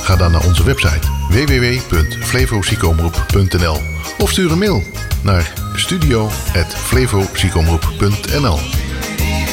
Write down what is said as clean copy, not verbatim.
Ga dan naar onze website www.flevoziekenomroep.nl of stuur een mail naar studio@flevoziekenomroep.nl.